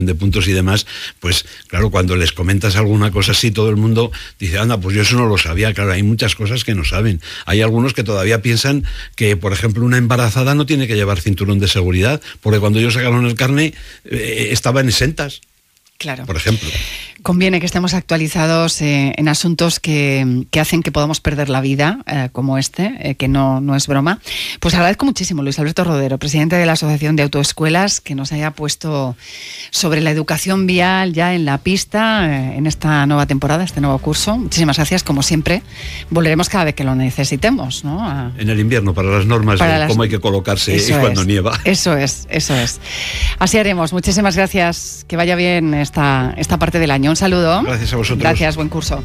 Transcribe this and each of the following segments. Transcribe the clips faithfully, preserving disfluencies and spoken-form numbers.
de puntos y demás, pues claro, cuando les comentas alguna cosa así, todo el mundo dice, anda, pues yo eso no lo sabía. Claro, hay muchas cosas que no saben. Hay algunos que todavía piensan que, por ejemplo, una embarazada no tiene que llevar cinturón de seguridad, porque cuando ellos sacaron el carné, eh, estaban exentas. Claro. Por ejemplo. Conviene que estemos actualizados eh, en asuntos que, que hacen que podamos perder la vida, eh, como este, eh, que no, no es broma. Pues agradezco muchísimo, Luis Alberto Rodero, presidente de la Asociación de Autoescuelas, que nos haya puesto sobre la educación vial ya en la pista, eh, en esta nueva temporada, este nuevo curso. Muchísimas gracias, como siempre. Volveremos cada vez que lo necesitemos, ¿no? A... En el invierno, para las normas para de las... cómo hay que colocarse y cuando es, nieva. Eso es, eso es. Así haremos. Muchísimas gracias. Que vaya bien esta, esta parte del año. Un saludo. Gracias a vosotros. Gracias, buen curso.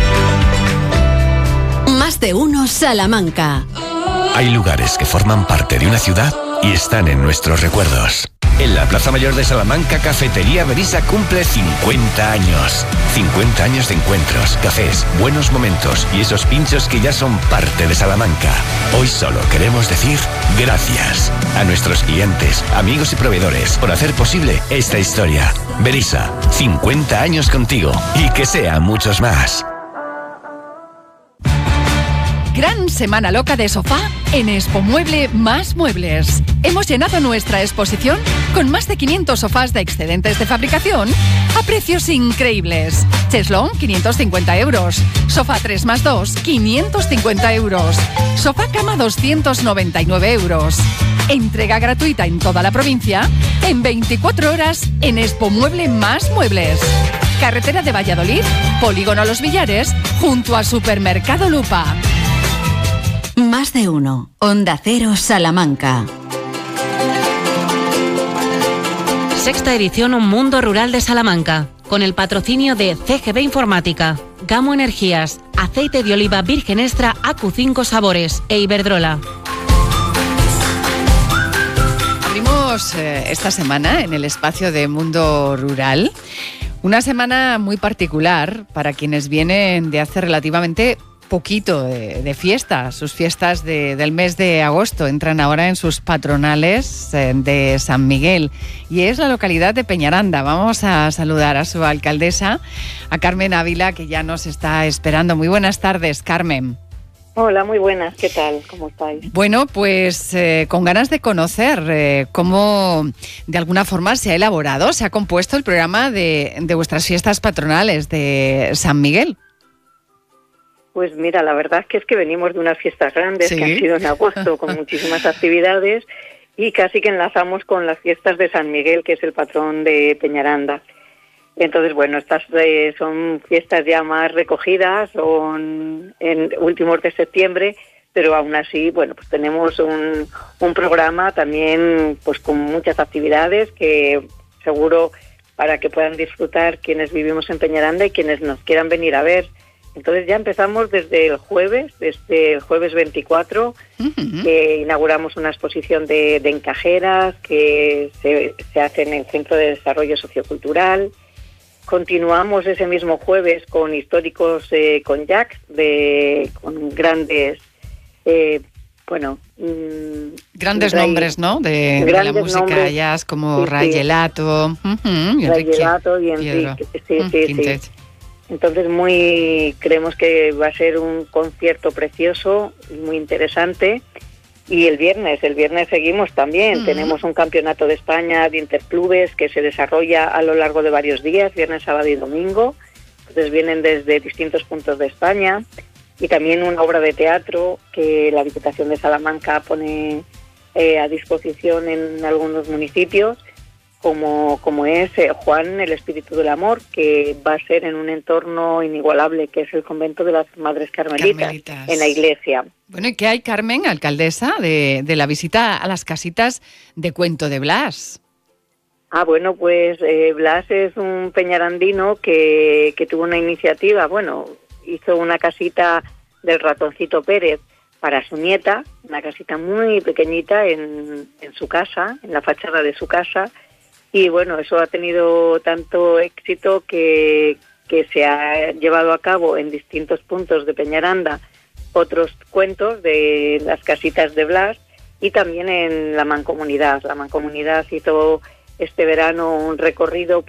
Más de uno Salamanca. Hay lugares que forman parte de una ciudad y están en nuestros recuerdos. En la Plaza Mayor de Salamanca, Cafetería Berisa cumple cincuenta años. cincuenta años de encuentros, cafés, buenos momentos y esos pinchos que ya son parte de Salamanca. Hoy solo queremos decir gracias a nuestros clientes, amigos y proveedores por hacer posible esta historia. Berisa, cincuenta años contigo y que sean muchos más. Gran semana loca de sofá en Expo Mueble Más Muebles. Hemos llenado nuestra exposición con más de quinientos sofás de excedentes de fabricación a precios increíbles. Cheslón, quinientos cincuenta euros. Sofá tres más dos, quinientos cincuenta euros. Sofá cama, doscientos noventa y nueve euros. Entrega gratuita en toda la provincia en veinticuatro horas en Expo Mueble Más Muebles. Carretera de Valladolid, Polígono Los Villares, junto a Supermercado Lupa. Más de uno. Onda Cero Salamanca. Sexta edición Un Mundo Rural de Salamanca, con el patrocinio de C G B Informática, Gamo Energías, Aceite de Oliva Virgen Extra A Q cinco Sabores e Iberdrola. Abrimos eh, esta semana en el espacio de Mundo Rural. Una semana muy particular para quienes vienen de hace relativamente poquito de, de fiesta. Sus fiestas de, del mes de agosto entran ahora en sus patronales eh, de San Miguel y es la localidad de Peñaranda. Vamos a saludar a su alcaldesa, a Carmen Ávila, que ya nos está esperando. Muy buenas tardes, Carmen. Hola, muy buenas. ¿Qué tal? ¿Cómo estáis? Bueno, pues eh, con ganas de conocer eh, cómo de alguna forma se ha elaborado, se ha compuesto el programa de, de vuestras fiestas patronales de San Miguel. Pues mira, la verdad es que es que venimos de unas fiestas grandes, ¿sí?, que han sido en agosto, con muchísimas actividades, y casi que enlazamos con las fiestas de San Miguel, que es el patrón de Peñaranda. Entonces, bueno, estas eh, son fiestas ya más recogidas, son en últimos de septiembre, pero aún así, bueno, pues tenemos un, un programa también pues con muchas actividades que seguro para que puedan disfrutar quienes vivimos en Peñaranda y quienes nos quieran venir a ver. Entonces ya empezamos desde el jueves, desde el jueves veinticuatro, uh-huh. que inauguramos una exposición de, de encajeras que se, se hace en el Centro de Desarrollo Sociocultural. Continuamos ese mismo jueves con históricos eh, con jazz, de, con grandes, eh, bueno... Mmm, grandes ray, nombres, ¿no? De, grandes de la música nombres, jazz, como sí, Ray Gelato, uh-huh, Ray Gelato y Enrique, sí, uh, sí, sí. Entonces muy creemos que va a ser un concierto precioso, muy interesante. Y el viernes, el viernes seguimos también. Uh-huh. Tenemos un campeonato de España de interclubes que se desarrolla a lo largo de varios días, viernes, sábado y domingo. Entonces vienen desde distintos puntos de España. Y también una obra de teatro que la Diputación de Salamanca pone eh, a disposición en algunos municipios, como, como es eh, Juan, el Espíritu del Amor, que va a ser en un entorno inigualable, que es el convento de las Madres Carmelitas, Carmelitas. En la iglesia. Bueno, ¿y qué hay, Carmen, alcaldesa, de, de la visita a las casitas de Cuento de Blas? Ah, bueno, pues eh, Blas es un peñarandino que, que tuvo una iniciativa, bueno, hizo una casita del Ratoncito Pérez para su nieta, una casita muy pequeñita en, en su casa, en la fachada de su casa. Y bueno, eso ha tenido tanto éxito que, que se ha llevado a cabo en distintos puntos de Peñaranda otros cuentos de las casitas de Blas y también en la Mancomunidad. La Mancomunidad hizo este verano un recorrido